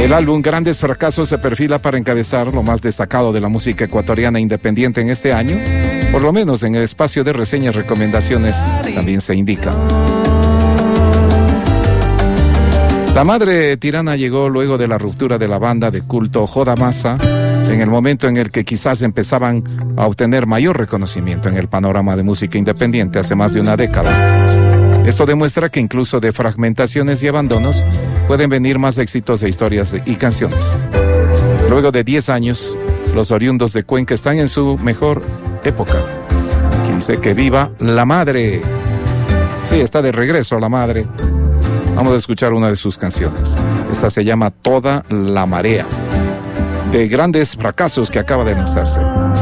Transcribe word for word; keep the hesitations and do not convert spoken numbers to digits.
El álbum Grandes Fracasos se perfila para encabezar lo más destacado de la música ecuatoriana independiente en este año. Por lo menos en el espacio de reseñas y recomendaciones también se indica. La Madre Tirana llegó luego de la ruptura de la banda de culto Joda Masa, en el momento en el que quizás empezaban a obtener mayor reconocimiento en el panorama de música independiente hace más de una década. Esto demuestra que incluso de fragmentaciones y abandonos pueden venir más éxitos de historias y canciones. Luego de diez años, los oriundos de Cuenca están en su mejor época. Aquí dice que viva la Madre. Sí, está de regreso la Madre. Vamos a escuchar una de sus canciones. Esta se llama Toda la Marea, de Grandes Fracasos, que acaba de lanzarse.